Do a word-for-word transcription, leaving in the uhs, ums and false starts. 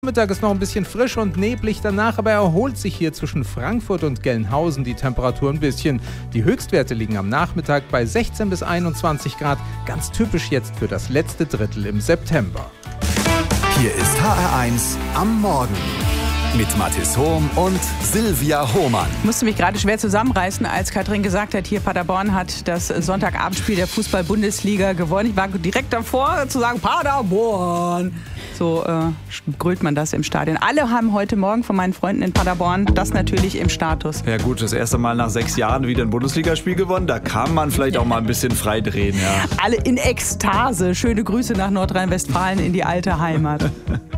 Mittag ist noch ein bisschen frisch und neblig, danach aber erholt sich hier zwischen Frankfurt und Gelnhausen die Temperatur ein bisschen. Die Höchstwerte liegen am Nachmittag bei sechzehn bis einundzwanzig Grad, ganz typisch jetzt für das letzte Drittel im September. Hier ist H R eins am Morgen mit Mathis Hohm und Silvia Hohmann. Ich musste mich gerade schwer zusammenreißen, als Katrin gesagt hat, hier Paderborn hat das Sonntagabendspiel der Fußball-Bundesliga gewonnen. Ich war direkt davor zu sagen, Paderborn. So äh, grölt man das im Stadion. Alle haben heute Morgen von meinen Freunden in Paderborn das natürlich im Status. Ja gut, das erste Mal nach sechs Jahren wieder ein Bundesligaspiel gewonnen. Da kann man vielleicht auch mal ein bisschen frei drehen. Ja. Alle in Ekstase. Schöne Grüße nach Nordrhein-Westfalen in die alte Heimat.